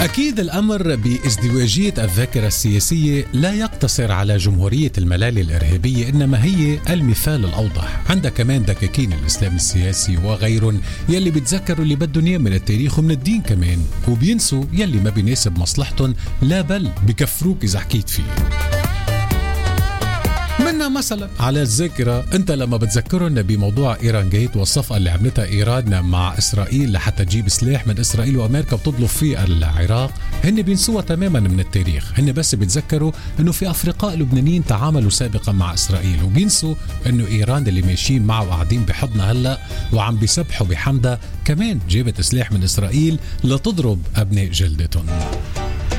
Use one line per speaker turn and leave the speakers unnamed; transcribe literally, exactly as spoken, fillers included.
أكيد الأمر بازدواجية الذاكرة السياسية لا يقتصر على جمهورية الملالي الإرهابية، إنما هي المثال الأوضح. عندها كمان دكاكين الإسلام السياسي وغيرهم يلي بتذكروا اللي بدهم إياه من التاريخ ومن الدين كمان، وبينسوا يلي ما بيناسب مصلحتهم، لا بل بكفروك إذا حكيت فيه. منا مثلا على الذاكرة، انت لما بتذكرنا بموضوع ايران جيت والصفقة اللي عملتها ايران مع اسرائيل لحتى تجيب سلاح من اسرائيل وامريكا بتضلف في العراق، هن بينسوها تماما من التاريخ. هن بس بيتذكروا انه في افرقاء لبنانيين تعاملوا سابقا مع اسرائيل، وبينسوا انه ايران اللي ماشيين معه وقاعدين بحضنها هلا وعم بيسبحوا بحمدها كمان جابت سلاح من اسرائيل لتضرب ابناء جلدتهم.